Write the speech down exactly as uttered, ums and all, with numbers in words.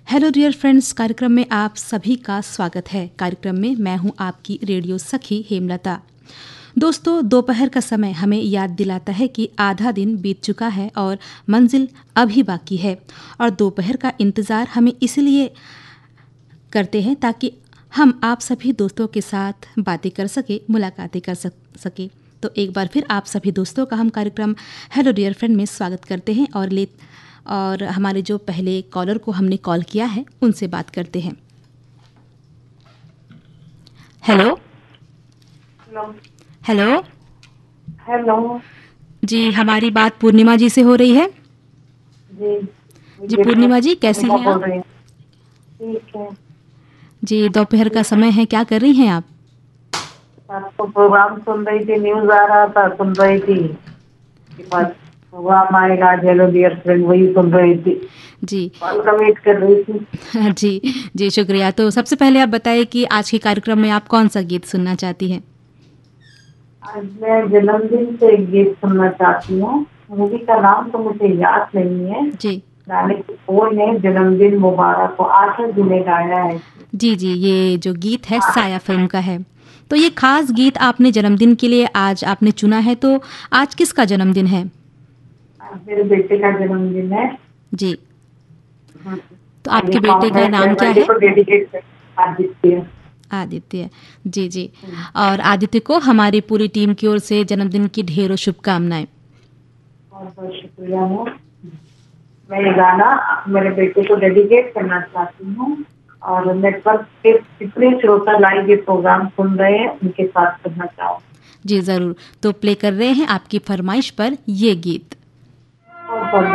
Hello dear friends, कार्यक्रम में आप सभी का स्वागत है। कार्यक्रम में मैं हूं आपकी रेडियो सखी हेमलता। दोस्तों, दोपहर का समय हमें याद दिलाता है कि आधा दिन बीत चुका है और मंजिल अभी बाकी है। और दोपहर का इंतज़ार हमें इसलिए करते हैं ताकि हम आप सभी दोस्तों के साथ बातें कर सके, मुलाकातें कर सके। तो एक बार फिर आप सभी दोस्तों का हम कार्यक्रम हेलो डियर फ्रेंड में स्वागत करते हैं और ले और हमारे जो पहले कॉलर को हमने कॉल किया है उनसे बात करते हैं। हेलो हेलो हेलो जी, हमारी बात पूर्णिमा जी से हो रही है। जी जी पूर्णिमा जी, कैसे हैं आप? ठीक है जी, दोपहर का समय है, क्या कर रही हैं आप? आपको प्रोग्राम सुन रही थी, न्यूज आ रहा था, सुन रही थी कि बस प्रोग्राम आएगा हेलो डियर फ्रेंड, वही सुन रही थी, जी कॉल का वेट कर रही थी। जी जी शुक्रिया। तो सबसे पहले आप बताइए कि आज के कार्यक्रम में आप कौन सा गीत सुनना चाहती हैं? आज मैं जन्मदिन से एक गीत सुनना चाहती हूँ। मूवी का नाम तो मुझे याद नहीं है, जी गाने की बोल है जन्मदिन मुबारक को, आशा जी ने गाया है। जी जी ये जो गीत है साया फिल्म का है। तो ये खास गीत आपने जन्मदिन के लिए आज आपने चुना है, तो आज किसका जन्मदिन है? आज मेरे बेटे का जन्मदिन है। जी, तो और ये आपके बेटे सॉन्ग का मैं नाम मेरे क्या बर्थडे है? को डेडिकेट कर आदित्य। आदित्य। जी जी और आदित्य को हमारी पूरी टीम की ओर से जन्मदिन की ढेरों शुभकामनाएं। बहुत बहुत शुक्रिया है। मैं ये गाना मेरे बेटे को डेडिकेट करना चाहती हूँ और नेटवर्क के जितने श्रोता लाइव ये प्रोग्राम सुन रहे हैं उनके साथ करना चाहूँ। जी ज़रूर, तो प्ले कर रहे हैं आपकी फरमाइश पर ये गीत। बहुत बहुत